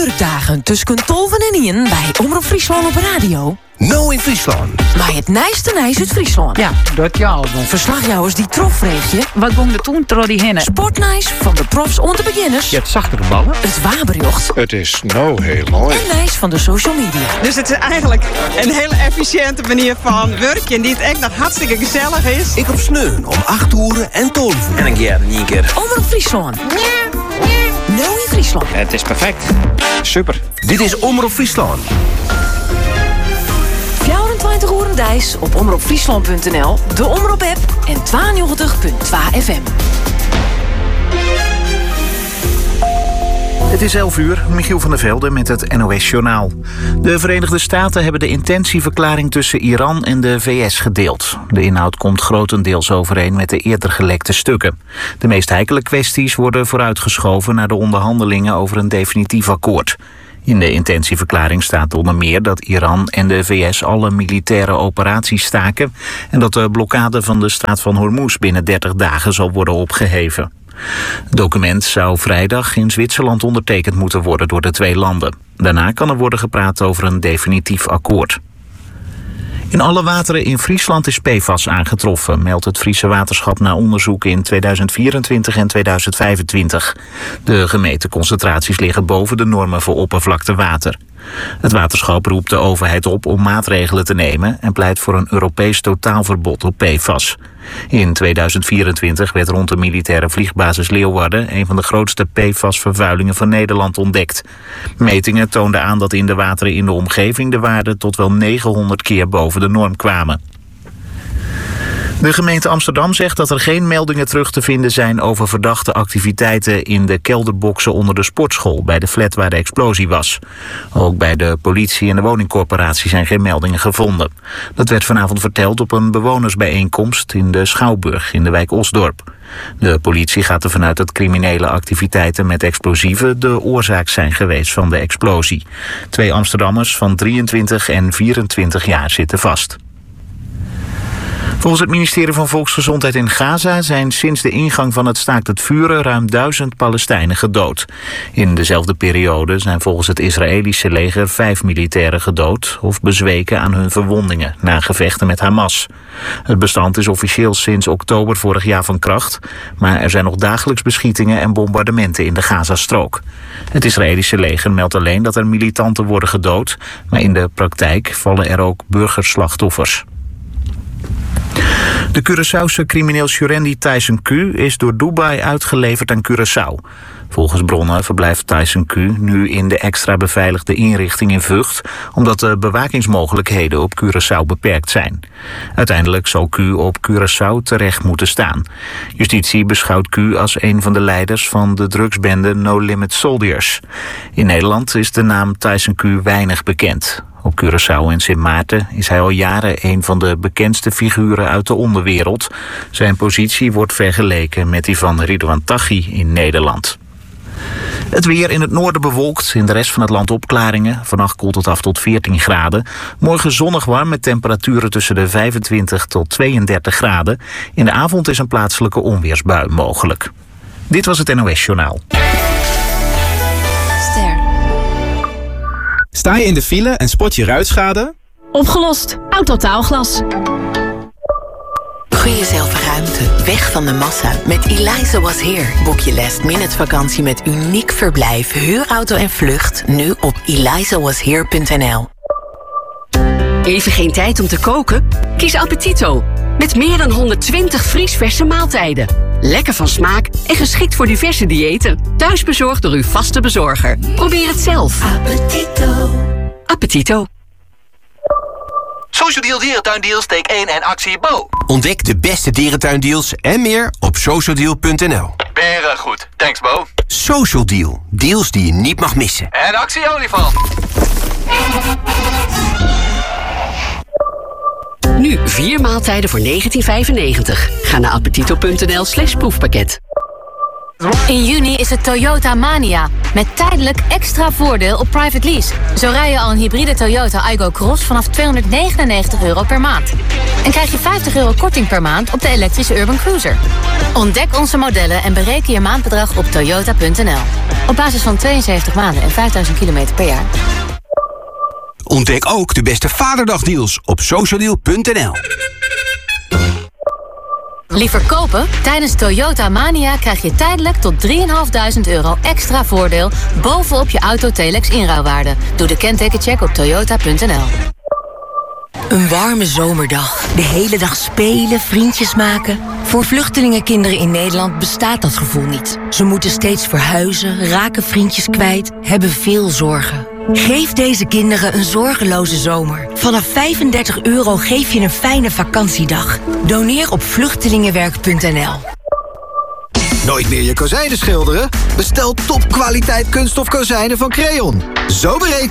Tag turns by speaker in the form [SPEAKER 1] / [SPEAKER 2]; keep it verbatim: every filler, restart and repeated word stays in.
[SPEAKER 1] werkdagen tussen tolven en ien bij Omroep Friesland op radio.
[SPEAKER 2] Nou in Friesland.
[SPEAKER 1] Maar het nijste nijs uit Friesland.
[SPEAKER 3] Ja, dat ja al.
[SPEAKER 1] Verslagjouwers die trofreegje.
[SPEAKER 3] Wat gong er toen trouw die hinnen?
[SPEAKER 1] Sportnijs van de profs om de beginners.
[SPEAKER 4] Je hebt zachtere ballen.
[SPEAKER 1] Het waberjocht.
[SPEAKER 2] Het is nou heel mooi.
[SPEAKER 1] En nijs van de social media.
[SPEAKER 5] Dus het is eigenlijk een hele efficiënte manier van werken die het echt nog hartstikke gezellig is.
[SPEAKER 2] Ik op Sneun om acht uur en tolf uur.
[SPEAKER 4] En een keer, niet een keer.
[SPEAKER 1] Omroep Friesland. Nou in Friesland.
[SPEAKER 4] Het is perfect. Super.
[SPEAKER 2] Dit is Omroep Friesland.
[SPEAKER 1] vierentwintig uur dijs op omroepfriesland punt n l, de Omroep-app en tweeënnegentig punt twee F M.
[SPEAKER 6] Het is elf uur, Michiel van der Velde met het N O S-journaal. De Verenigde Staten hebben de intentieverklaring tussen Iran en de V S gedeeld. De inhoud komt grotendeels overeen met de eerder gelekte stukken. De meest heikele kwesties worden vooruitgeschoven naar de onderhandelingen over een definitief akkoord. In de intentieverklaring staat onder meer dat Iran en de V S alle militaire operaties staken en dat de blokkade van de straat van Hormuz binnen dertig dagen zal worden opgeheven. Het document zou vrijdag in Zwitserland ondertekend moeten worden door de twee landen. Daarna kan er worden gepraat over een definitief akkoord. In alle wateren in Friesland is P F A S aangetroffen, meldt het Friese Waterschap na onderzoek in tweeduizend vierentwintig en tweeduizend vijfentwintig. De gemeten concentraties liggen boven de normen voor oppervlaktewater. Het waterschap roept de overheid op om maatregelen te nemen en pleit voor een Europees totaalverbod op P F A S. In tweeduizend vierentwintig werd rond de militaire vliegbasis Leeuwarden een van de grootste P F A S-vervuilingen van Nederland ontdekt. Metingen toonden aan dat in de wateren in de omgeving de waarden tot wel negenhonderd keer boven de norm kwamen. De gemeente Amsterdam zegt dat er geen meldingen terug te vinden zijn over verdachte activiteiten in de kelderboxen onder de sportschool bij de flat waar de explosie was. Ook bij de politie en de woningcorporatie zijn geen meldingen gevonden. Dat werd vanavond verteld op een bewonersbijeenkomst in de Schouwburg in de wijk Osdorp. De politie gaat ervan uit dat criminele activiteiten met explosieven de oorzaak zijn geweest van de explosie. Twee Amsterdammers van drieëntwintig en vierentwintig jaar zitten vast. Volgens het ministerie van Volksgezondheid in Gaza zijn sinds de ingang van het staakt het vuren ruim duizend Palestijnen gedood. In dezelfde periode zijn volgens het Israëlische leger vijf militairen gedood of bezweken aan hun verwondingen na gevechten met Hamas. Het bestand is officieel sinds oktober vorig jaar van kracht, maar er zijn nog dagelijks beschietingen en bombardementen in de Gazastrook. Het Israëlische leger meldt alleen dat er militanten worden gedood, maar in de praktijk vallen er ook burgerslachtoffers. De Curaçaose crimineel Surendi Tyson Q is door Dubai uitgeleverd aan Curaçao. Volgens bronnen verblijft Tyson Q nu in de extra beveiligde inrichting in Vught, omdat de bewakingsmogelijkheden op Curaçao beperkt zijn. Uiteindelijk zal Q op Curaçao terecht moeten staan. Justitie beschouwt Q als een van de leiders van de drugsbende No Limit Soldiers. In Nederland is de naam Tyson Q weinig bekend. Op Curaçao en Sint Maarten is hij al jaren een van de bekendste figuren uit de onderwereld. Zijn positie wordt vergeleken met die van Ridwan Taghi in Nederland. Het weer in het noorden bewolkt, in de rest van het land opklaringen. Vannacht koelt het af tot veertien graden. Morgen zonnig warm met temperaturen tussen de vijfentwintig tot tweeëndertig graden. In de avond is een plaatselijke onweersbui mogelijk. Dit was het N O S-journaal.
[SPEAKER 7] Sta je in de file en spot je ruitschade?
[SPEAKER 8] Opgelost. Autotaalglas.
[SPEAKER 9] Gun jezelf ruimte, weg van de massa. Met Eliza Was Here boek je last minute vakantie met uniek verblijf, huurauto en vlucht nu op eliza was here punt n l.
[SPEAKER 8] Even geen tijd om te koken? Kies Appetito. Met meer dan honderdtwintig vriesverse maaltijden. Lekker van smaak en geschikt voor diverse diëten. Thuis bezorgd door uw vaste bezorger. Probeer het zelf.
[SPEAKER 9] Appetito.
[SPEAKER 8] Appetito.
[SPEAKER 10] Social Deal Dierentuindeals, steek één en actie Bo.
[SPEAKER 11] Ontdek de beste dierentuindeals en meer op social deal punt n l.
[SPEAKER 10] Beren goed. Thanks Bo.
[SPEAKER 11] Social Deal. Deals die je niet mag missen.
[SPEAKER 10] En actie olifant.
[SPEAKER 8] Nu vier maaltijden voor negentien vijfennegentig. Ga naar appetito punt n l slash proefpakket.
[SPEAKER 12] In juni is het Toyota Mania. Met tijdelijk extra voordeel op private lease. Zo rij je al een hybride Toyota Aygo Cross vanaf tweehonderdnegenennegentig euro per maand. En krijg je vijftig euro korting per maand op de elektrische Urban Cruiser. Ontdek onze modellen en bereken je maandbedrag op toyota punt n l. Op basis van tweeënzeventig maanden en vijfduizend kilometer per jaar.
[SPEAKER 11] Ontdek ook de beste Vaderdagdeals op socialdeal punt n l.
[SPEAKER 12] Liever kopen? Tijdens Toyota Mania krijg je tijdelijk tot drieduizend vijfhonderd euro extra voordeel bovenop je Auto-Telex inruilwaarde. Doe de kentekencheck op toyota punt n l.
[SPEAKER 13] Een warme zomerdag. De hele dag spelen, vriendjes maken. Voor vluchtelingenkinderen in Nederland bestaat dat gevoel niet. Ze moeten steeds verhuizen, raken vriendjes kwijt, hebben veel zorgen. Geef deze kinderen een zorgeloze zomer. Vanaf vijfendertig euro geef je een fijne vakantiedag. Doneer op vluchtelingenwerk punt n l.
[SPEAKER 14] Nooit meer je kozijnen schilderen? Bestel topkwaliteit kunststof kozijnen van Creon. Zo berekend